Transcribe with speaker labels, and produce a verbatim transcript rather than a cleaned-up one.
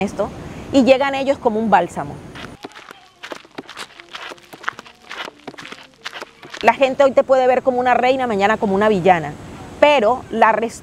Speaker 1: esto y llegan ellos como un bálsamo. La gente hoy te puede ver como una reina, mañana como una villana, pero la